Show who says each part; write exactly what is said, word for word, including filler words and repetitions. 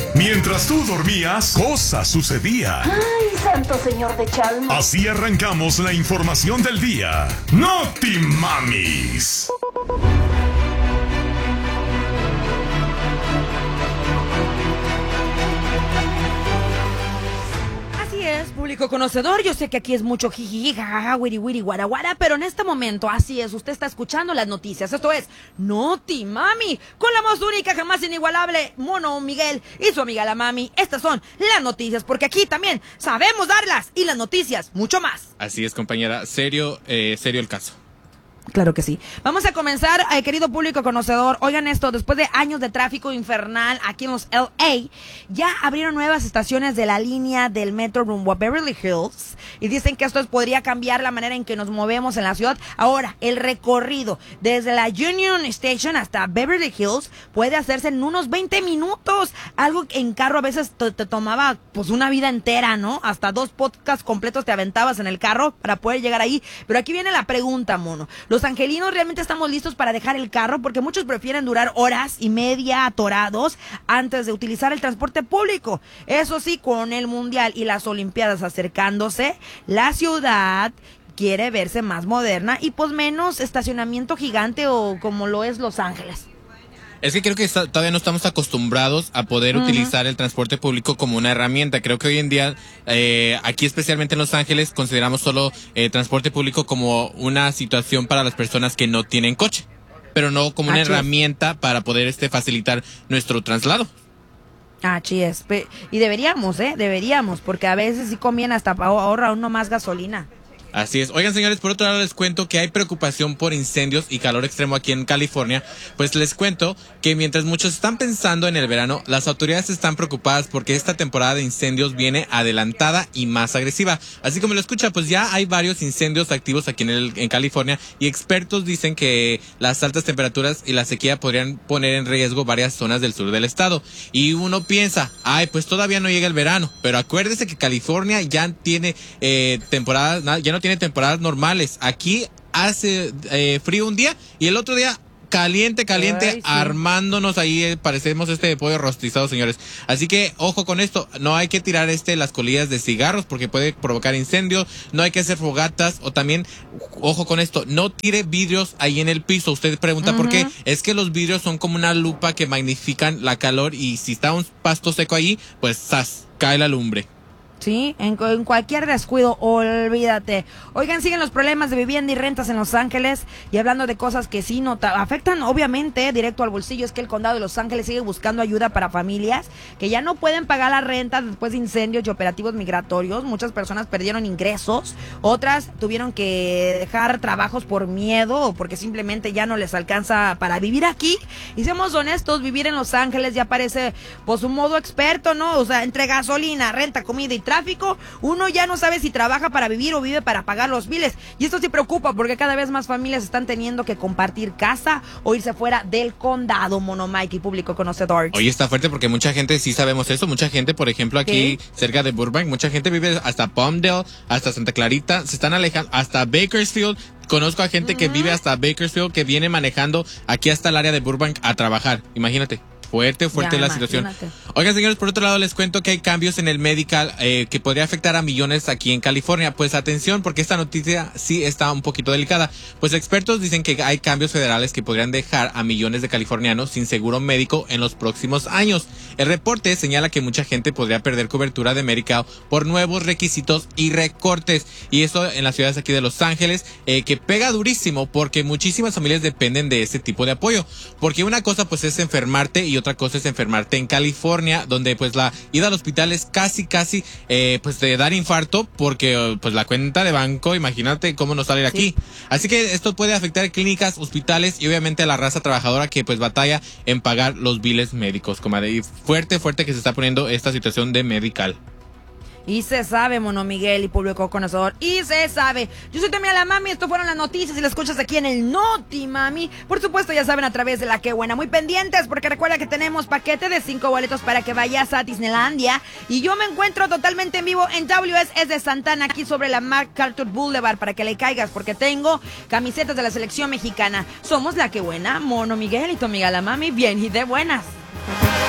Speaker 1: Mientras tú dormías, cosas sucedían.
Speaker 2: ¡Ay, santo señor de Chalma!
Speaker 1: Así arrancamos la información del día. ¡Noti Mamis!
Speaker 3: Público conocedor, yo sé que aquí es mucho jiji, jajaja, wiri wiri, guara guara, pero en este momento, así es, usted está escuchando las noticias. Esto es Noti Mami, con la voz única, jamás inigualable, Mono Miguel y su amiga la Mami. Estas son las noticias, porque aquí también sabemos darlas, y las noticias, mucho más.
Speaker 4: Así es, compañera, serio, eh, serio el caso.
Speaker 3: Claro que sí. Vamos a comenzar, eh, querido público conocedor. Oigan esto, después de años de tráfico infernal aquí en los L A, ya abrieron nuevas estaciones de la línea del metro rumbo a Beverly Hills y dicen que esto podría cambiar la manera en que nos movemos en la ciudad. Ahora, el recorrido desde la Union Station hasta Beverly Hills puede hacerse en unos veinte minutos, algo que en carro a veces te, te tomaba pues una vida entera, ¿no? Hasta dos podcasts completos te aventabas en el carro para poder llegar ahí. Pero aquí viene la pregunta, mono. Los angelinos realmente estamos listos para dejar el carro, porque muchos prefieren durar horas y media atorados antes de utilizar el transporte público. Eso sí, con el mundial y las olimpiadas acercándose, la ciudad quiere verse más moderna y pues menos estacionamiento gigante o como lo es Los Ángeles.
Speaker 4: Es que creo que está, todavía no estamos acostumbrados a poder uh-huh. utilizar el transporte público como una herramienta. Creo que hoy en día, eh, aquí especialmente en Los Ángeles, consideramos solo eh, transporte público como una situación para las personas que no tienen coche, pero no como una
Speaker 3: Así
Speaker 4: herramienta es. para poder este facilitar nuestro traslado.
Speaker 3: Así es. Y deberíamos, ¿eh? Deberíamos, porque a veces sí conviene hasta ahorra uno más gasolina.
Speaker 4: Así es. Oigan, señores, por otro lado les cuento que hay preocupación por incendios y calor extremo aquí en California. Pues les cuento que mientras muchos están pensando en el verano, las autoridades están preocupadas porque esta temporada de incendios viene adelantada y más agresiva. Así como lo escucha, pues ya hay varios incendios activos aquí en, el, en California y expertos dicen que las altas temperaturas y la sequía podrían poner en riesgo varias zonas del sur del estado. Y uno piensa, ay, pues todavía no llega el verano, pero acuérdese que California ya tiene eh, temporadas, ya no tiene temporadas normales. Aquí hace eh, frío un día y el otro día caliente, caliente, Ay, sí. armándonos ahí, eh, parecemos este de pollo rostizado, señores. Así que, ojo con esto, no hay que tirar este las colillas de cigarros porque puede provocar incendios, no hay que hacer fogatas, o también, ojo con esto, no tire vidrios ahí en el piso. Usted pregunta uh-huh. por qué, es que los vidrios son como una lupa que magnifican la calor y si está un pasto seco ahí, pues ¡zas!, cae la lumbre.
Speaker 3: Sí, en, en cualquier descuido, olvídate. Oigan, siguen los problemas de vivienda y rentas en Los Ángeles. Y hablando de cosas que sí no afectan, obviamente, directo al bolsillo, es que el condado de Los Ángeles sigue buscando ayuda para familias que ya no pueden pagar la renta después de incendios y operativos migratorios. Muchas personas perdieron ingresos, otras tuvieron que dejar trabajos por miedo o porque simplemente ya no les alcanza para vivir aquí. Y seamos honestos, vivir en Los Ángeles ya parece pues un modo experto, ¿no? O sea, entre gasolina, renta, comida y tráfico, uno ya no sabe si trabaja para vivir o vive para pagar los biles. Y esto sí preocupa porque cada vez más familias están teniendo que compartir casa o irse fuera del condado, Mono Mike y público conocedor.
Speaker 4: Oye, está fuerte porque mucha gente sí sabemos eso. Mucha gente, por ejemplo, aquí ¿Qué? cerca de Burbank, mucha gente vive hasta Palmdale, hasta Santa Clarita, se están alejando hasta Bakersfield. Conozco a gente uh-huh. que vive hasta Bakersfield, que viene manejando aquí hasta el área de Burbank a trabajar. Imagínate. Fuerte, fuerte ya, la imagínate. situación. Oigan, señores, por otro lado les cuento que hay cambios en el medical eh, que podría afectar a millones aquí en California. Pues atención, porque esta noticia sí está un poquito delicada. Pues expertos dicen que hay cambios federales que podrían dejar a millones de californianos sin seguro médico en los próximos años. El reporte señala que mucha gente podría perder cobertura de Medicaid por nuevos requisitos y recortes. Y eso en las ciudades aquí de Los Ángeles, eh, que pega durísimo porque muchísimas familias dependen de ese tipo de apoyo. Porque una cosa pues es enfermarte y otra cosa es enfermarte en California, donde pues la ida al hospital es casi casi eh, pues de dar infarto, porque pues la cuenta de banco, imagínate cómo nos sale aquí. Sí. Así que esto puede afectar clínicas, hospitales y obviamente a la raza trabajadora que pues batalla en pagar los biles médicos, comadre. Y fuerte, fuerte que se está poniendo esta situación de medical.
Speaker 3: Y se sabe, Mono Miguel y público conocedor. Y se sabe. Yo soy también la Mami. Esto fueron las noticias y las escuchas aquí en el Noti Mami. Por supuesto, ya saben, a través de la Que Buena. Muy pendientes, porque recuerda que tenemos paquete de cinco boletos para que vayas a Disneylandia. Y yo me encuentro totalmente en vivo en W S S de Santana, aquí sobre la MacArthur Boulevard, para que le caigas, porque tengo camisetas de la selección mexicana. Somos la Que Buena, Mono Miguel y tu amiga la Mami. Bien y de buenas.